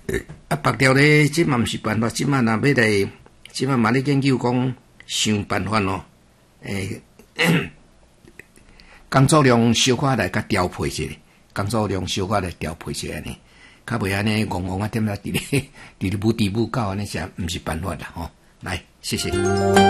白条咧，即嘛毋是办法，即嘛若要来，即嘛咧研究讲想办法咯。工作量小可来甲调配一下，工作量小可来调配一下呢，较袂安尼戆戆啊点啦，伫咧舞低舞高安尼，才毋是办法啦吼。来，谢谢。